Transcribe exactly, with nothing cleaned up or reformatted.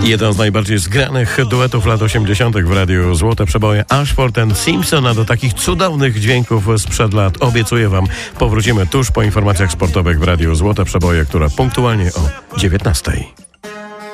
Jeden z najbardziej zgranych duetów lat osiemdziesiątych w radiu Złote Przeboje, Ashford and Simpson, a do takich cudownych dźwięków sprzed lat obiecuję wam, powrócimy tuż po informacjach sportowych w radiu Złote Przeboje, które punktualnie o dziewiętnastej.